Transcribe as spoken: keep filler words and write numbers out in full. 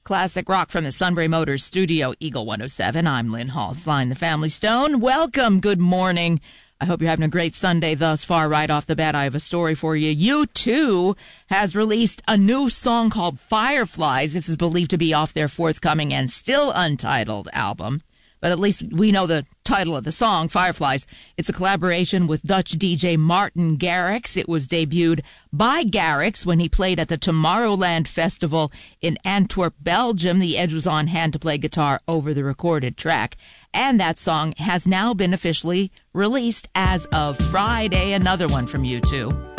Classic rock from the Sunbury Motors studio, Eagle one oh seven. I'm Lynn Halsline, the Family Stone. Welcome. Good morning. I hope you're having a great Sunday thus far. Right off the bat, I have a story for you. U two has released a new song called Fireflies. This is believed to be off their forthcoming and still untitled album. But at least we know the title of the song, Fireflies. It's a collaboration with Dutch D J Martin Garrix. It was debuted by Garrix when he played at the Tomorrowland Festival in Antwerp, Belgium. The Edge was on hand to play guitar over the recorded track. And that song has now been officially released as of Friday. Another one from U two.